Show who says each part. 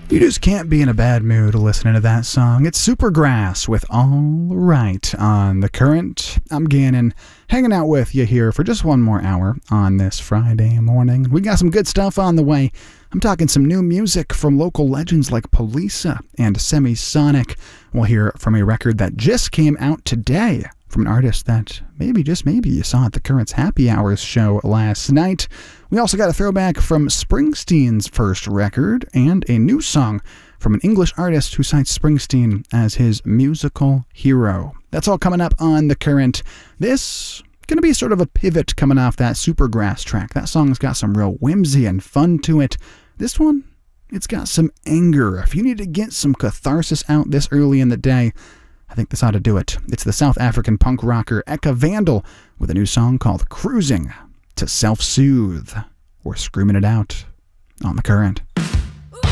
Speaker 1: You just can't be in a bad mood listening to that song. It's Supergrass with All Right on The Current. I'm Gannon, hanging out with you here for just one more hour on this Friday morning. We got some good stuff on the way. I'm talking some new music from local legends like Polisa and Semisonic. We'll hear from a record that just came out today from an artist that maybe, just maybe, you saw at the Current's Happy Hours show last night. We also got a throwback from Springsteen's first record and a new song from an English artist who cites Springsteen as his musical hero. That's all coming up on The Current. This going to be sort of a pivot coming off that Supergrass track. That song's got some real whimsy and fun to it. This one, it's got some anger. If you need to get some catharsis out this early in the day, I think this ought to do it. It's the South African punk rocker Eka Vandal with a new song called Cruising to Self-Soothe. We're screaming it out on The Current.